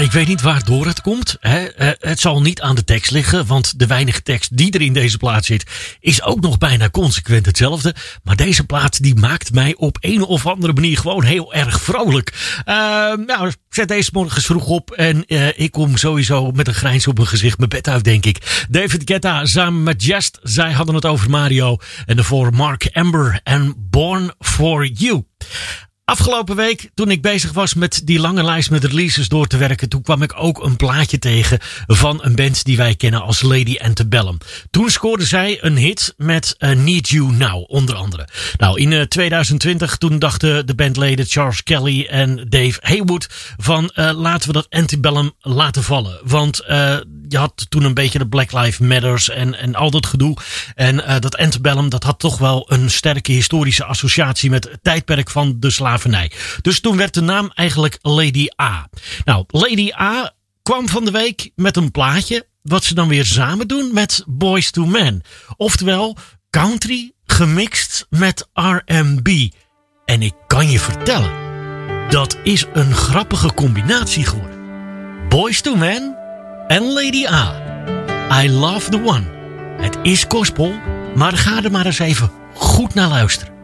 Ik weet niet waardoor het komt. Het zal niet aan de tekst liggen, want de weinige tekst die er in deze plaat zit is ook nog bijna consequent hetzelfde. Maar deze plaat die maakt mij op een of andere manier gewoon heel erg vrolijk. Zet deze morgens vroeg op en ik kom sowieso met een grijns op mijn gezicht mijn bed uit, denk ik. David Guetta samen met Jest, zij hadden het over Mario. En daarvoor Mark Amber en Born For You. Afgelopen week, toen ik bezig was met die lange lijst met releases door te werken, toen kwam ik ook een plaatje tegen van een band die wij kennen als Lady Antebellum. Toen scoorde zij een hit met Need You Now, onder andere. Nou, in 2020, toen dachten de bandleden Charles Kelly en Dave Haywood van laten we dat Antebellum laten vallen. Want je had toen een beetje de Black Lives Matters en al dat gedoe. En dat Antebellum, dat had toch wel een sterke historische associatie met het tijdperk van de slavernij. Dus toen werd de naam eigenlijk Lady A. Nou, Lady A kwam van de week met een plaatje wat ze dan weer samen doen met Boyz II Men. Oftewel country gemixt met R&B. En ik kan je vertellen, dat is een grappige combinatie geworden. Boyz II Men en Lady A. I Love the One. Het is gospel, maar ga er maar eens even goed naar luisteren.